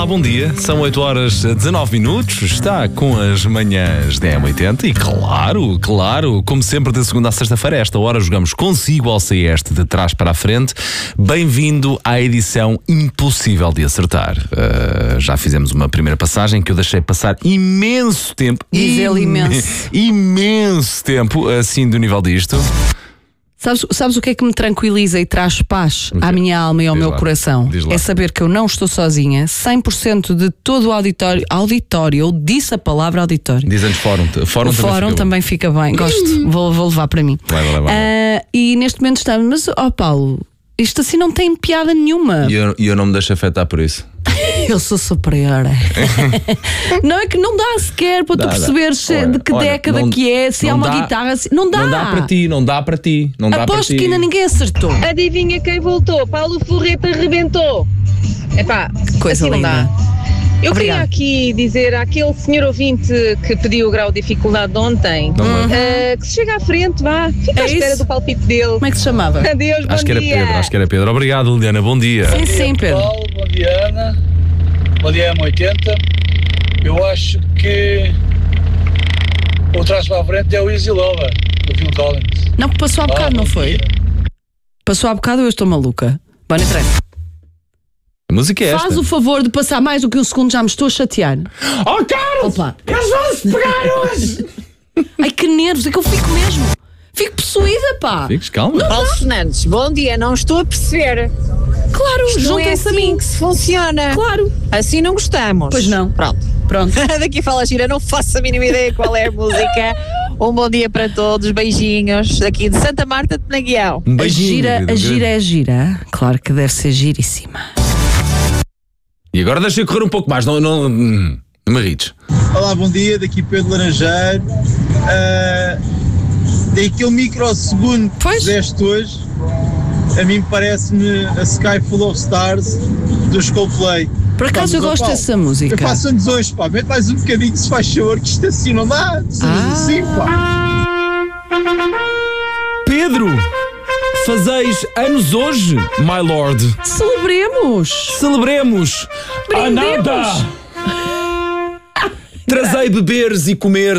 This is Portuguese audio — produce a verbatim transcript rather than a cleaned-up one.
Olá, bom dia. São oito horas e dezanove minutos. Está com as manhãs da M oitenta e claro, claro, como sempre de segunda a sexta-feira, a esta hora jogamos consigo ao Este de trás para a frente. Bem-vindo à edição impossível de acertar. Uh, já fizemos uma primeira passagem que eu deixei passar imenso tempo. Diz ele imenso. Imenso tempo, assim do nível disto. Sabes, sabes o que é que me tranquiliza e traz paz à minha alma e ao Diz meu lá. coração? Diz lá. É saber que eu não estou sozinha. cem por cento de todo o auditório, auditório, eu disse a palavra auditório. Diz antes fórum. Fórum O também fórum fica também fica bem. Gosto, vou, vou levar para mim. Vai, vai, vai, vai. Ah, e neste momento estamos, mas ó Paulo, isto assim não tem piada nenhuma. E eu, e eu não me deixo afetar por isso. Eu sou superior. Não é que não dá sequer para Dá, tu dá. perceberes Olha, de que olha, década não- que é, se não há uma dá- guitarra. se- Não dá. Não dá para ti, não dá para ti. Não dá para Aposto ti. que ainda ninguém acertou. Adivinha quem voltou? Paulo Forreta arrebentou. Epá, Coisa assim não linda. dá. Eu Obrigada. queria aqui dizer àquele senhor ouvinte que pediu o grau de dificuldade de ontem, Não é? eh, que se chega à frente, vá, fica É à espera isso? do palpite dele. Como é que se chamava? Adeus, bom Acho que era dia. Pedro, acho que era Pedro. Obrigado, Liliana. Bom dia. Sim, sim, Pedro. Paulo, bom dia Ana, bom dia M oitenta. Eu acho que o trás para a frente é o Easy Lover, do Phil Collins. Não, passou há bocado, Ah, não bom foi? dia. Passou há bocado ou eu estou maluca? Bom, não interessa. A música é esta. Faz o favor de passar mais do que um segundo, já me estou a chatear. Oh, Carlos! Opa. Eles vão se pegar hoje! Ai, que nervos, é que eu fico mesmo. Fico possuída, pá. Fiques calma. Paulo Fernandes, bom dia, não estou a perceber. Claro, Não é juntem-se a assim mim. que se funciona. Claro. Assim não gostamos. Pois não. Pronto. Pronto. Daqui fala gira, não faço a mínima ideia qual é a música. Um bom dia para todos, beijinhos. Aqui de Santa Marta de Naguião. Um A beijinho. gira, querida. a gira é gira. Claro que deve ser giríssima. E agora deixa eu correr um pouco mais. Não, não, hum, não me irrites. Olá, bom dia, daqui Pedro Laranjeiro. Uh, daquele microsegundo que Pois. fizeste hoje, a mim parece-me a Sky Full of Stars dos Coldplay. Por acaso eu Vamos, gosto ó, Paulo. dessa música. Eu faço anos hoje, pá, mete mais um bocadinho se faz favor, que isto assim não dá, se Ah. assim, pá. Pedro, fazeis anos hoje, my lord. Celebremos. Celebremos. Brindemos. A nada. Trazei beberes e comer